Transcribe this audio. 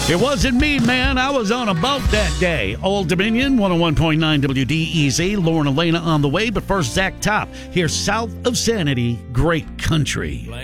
It wasn't me, man. I was on a boat that day. Old Dominion, 101.9 WDEZ. Lauren Elena on the way. But first, Zach Top here south of Sanity. Great country.